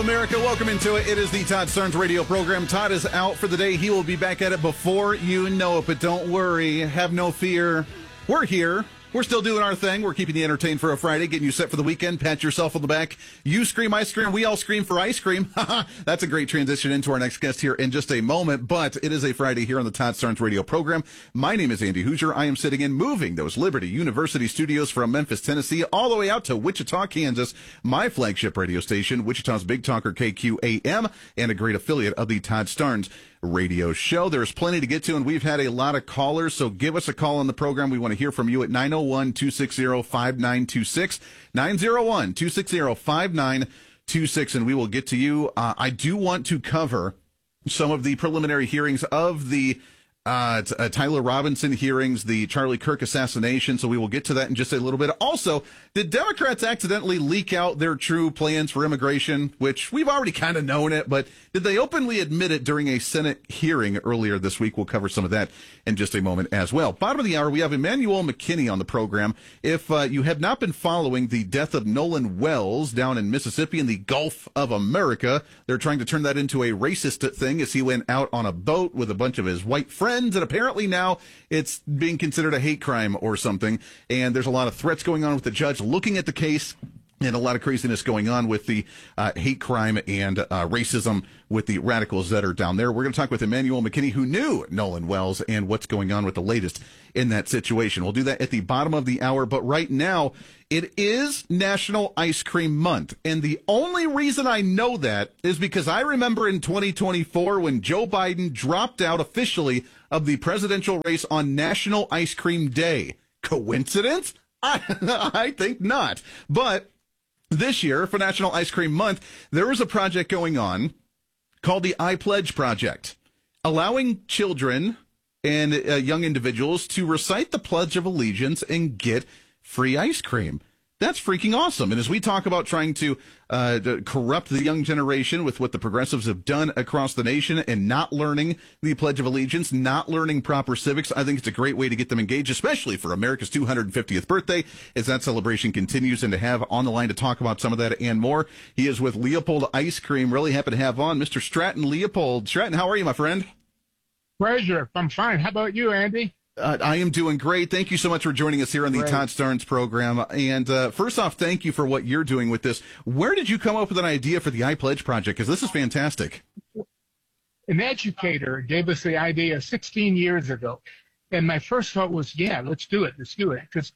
America, welcome into it. It is the Todd Starnes radio program. Todd is out for the day. He will be back at it before you know it, but don't worry. Have no fear. We're here. We're still doing our thing. We're keeping you entertained for a Friday, getting you set for the weekend. Pat yourself on the back. You scream, I scream. We all scream for ice cream. That's a great transition into our next guest here in just a moment. But it is a Friday here on the Todd Starnes radio program. My name is Andy Hoosier. I am sitting in moving those Liberty University studios from Memphis, Tennessee, all the way out to Wichita, Kansas, my flagship radio station, Wichita's Big Talker KQAM, and a great affiliate of the Todd Starnes radio show. There's plenty to get to, and we've had a lot of callers, so give us a call on the program. We want to hear from you at 901-260-5926, 901-260-5926, and we will get to you. I do want to cover some of the preliminary hearings of the Tyler Robinson hearings, the Charlie Kirk assassination, so we will get to that in just a little bit. Also, did Democrats accidentally leak out their true plans for immigration, which we've already kind of known it, but did they openly admit it during a Senate hearing earlier this week? We'll cover some of that in just a moment as well. Bottom of the hour, we have Emmanuel McKinney on the program. If you have not been following the death of Nolan Wells down in Mississippi in the Gulf of America, they're trying to turn that into a racist thing as he went out on a boat with a bunch of his white friends. And apparently now it's being considered a hate crime or something. And there's a lot of threats going on with the judge looking at the case, and a lot of craziness going on with the hate crime and racism with the radicals that are down there. We're going to talk with Emmanuel McKinney, who knew Nolan Wells, and what's going on with the latest in that situation. We'll do that at the bottom of the hour. But right now, it is National Ice Cream Month. And the only reason I know that is because I remember in 2024 when Joe Biden dropped out officially of the presidential race on National Ice Cream Day. Coincidence? I think not. But this year, for National Ice Cream Month, there was a project going on called the I Pledge Project, allowing children and young individuals to recite the Pledge of Allegiance and get free ice cream. That's freaking awesome. And as we talk about trying to corrupt the young generation with what the progressives have done across the nation and not learning the Pledge of Allegiance, not learning proper civics, I think it's a great way to get them engaged, especially for America's 250th birthday, as that celebration continues. And to have on the line to talk about some of that and more, he is with Leopold Ice Cream. Really happy to have on Mr. Stratton Leopold. Stratton, how are you, my friend? Pleasure. I'm fine. How about you, Andy? I am doing great. Thank you so much for joining us here on the Todd Starnes program. And first off, thank you for what you're doing with this. Where did you come up with an idea for the I Pledge Project? Because this is fantastic. An educator gave us the idea 16 years ago. And my first thought was, yeah, let's do it. Let's do it. Because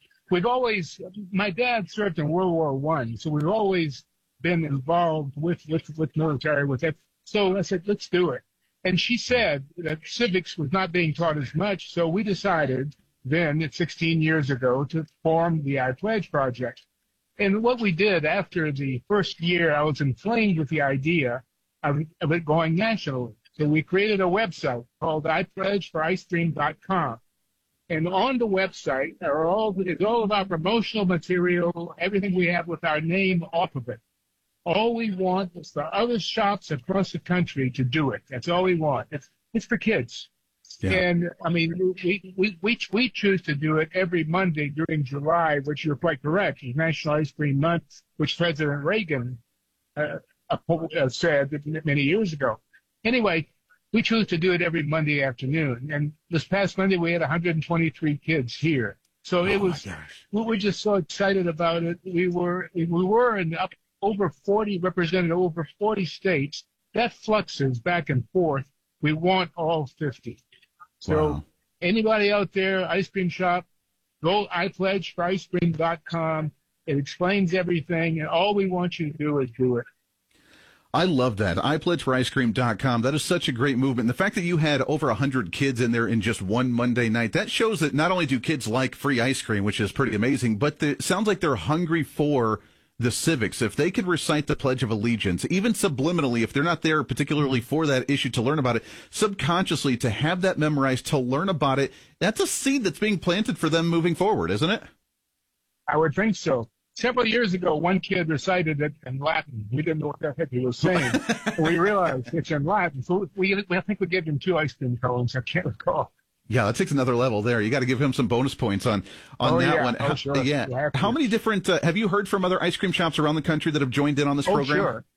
my dad served in World War I, so we've always been involved with military, with that. So I said, let's do it. And she said that civics was not being taught as much, so we decided then, 16 years ago, to form the I Pledge Project. And what we did after the first year, I was inflamed with the idea of it going nationally. So we created a website called iPledgeForIceCream.com. And on the website is all of our promotional material, everything we have with our name off of it. All we want is for other shops across the country to do it. That's all we want. It's for kids. Yeah. And, I mean, we choose to do it every Monday during July, which you're quite correct, is National Ice Cream Month, which President Reagan said many years ago. Anyway, we choose to do it every Monday afternoon. And this past Monday, we had 123 kids here. So we were just so excited about it. We were represented over 40 states. That fluxes back and forth. We want all 50. So anybody out there, ice cream shop, go iPledgeForIceCream.com. It explains everything, and all we want you to do is do it. I love that. iPledgeForIceCream.com. That is such a great movement. And the fact that you had over 100 kids in there in just one Monday night, that shows that not only do kids like free ice cream, which is pretty amazing, but it sounds like they're hungry for the civics. If they could recite the Pledge of Allegiance, even subliminally, if they're not there particularly for that issue to learn about it, subconsciously to have that memorized, to learn about it, that's a seed that's being planted for them moving forward, isn't it? I would think so. Several years ago, one kid recited it in Latin. We didn't know what the heck he was saying. We realized it's in Latin. So I think we gave him 2 ice cream cones. I can't recall. Yeah, that takes another level there. You got to give him some bonus points on that one. Oh, sure. Yeah. How many different, have you heard from other ice cream shops around the country that have joined in on this program? Sure.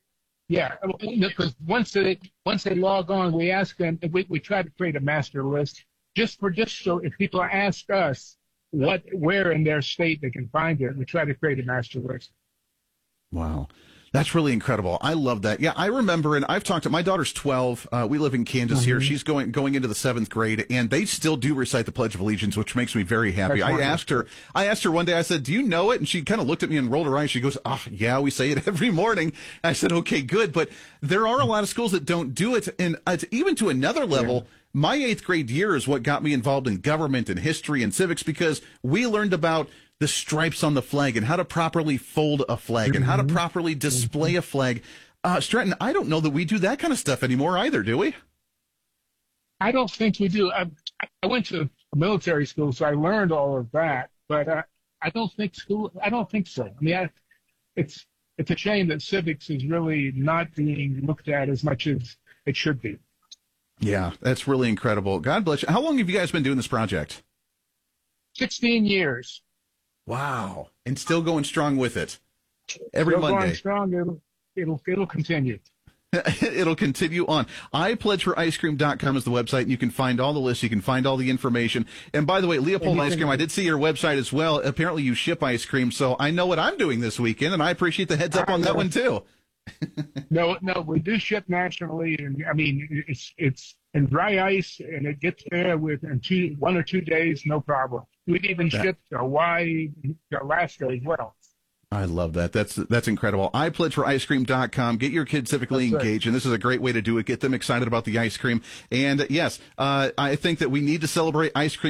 Yeah, because once they log on, we ask them. We try to create a master list just so if people ask us where in their state they can find it, we try to create a master list. Wow. That's really incredible. I love that. Yeah, I remember, and I've talked to my daughter's 12. We live in Kansas here. She's going into the 7th grade, and they still do recite the Pledge of Allegiance, which makes me very happy. I asked her one day, I said, "Do you know it?" And she kind of looked at me and rolled her eyes. She goes, "Oh, yeah, we say it every morning." I said, "Okay, good." But there are a lot of schools that don't do it. And even to another level, my 8th grade year is what got me involved in government and history and civics, because we learned about the stripes on the flag and how to properly fold a flag and how to properly display a flag. Stratton, I don't know that we do that kind of stuff anymore either, do we? I don't think we do. I went to military school, so I learned all of that, but I don't think so. I mean, it's a shame that civics is really not being looked at as much as it should be. Yeah, that's really incredible. God bless you. How long have you guys been doing this project? 16 years. Wow. And still going strong with it. Every Still Monday. Going strong. It'll continue. It'll continue on. iPledgeForIceCream.com is the website. You can find all the lists. You can find all the information. And by the way, Leopold Ice Cream, I did see your website as well. Apparently you ship ice cream, so I know what I'm doing this weekend, and I appreciate the heads up on that one too. No, we do ship nationally, and I mean it's in dry ice, and it gets there within 1 or 2 days, no problem. We'd even ship to Hawaii, to Alaska as well. I love that. That's incredible. iPledgeForIceCream.com. Get your kids civically engaged, and this is a great way to do it. Get them excited about the ice cream. And yes, I think that we need to celebrate ice cream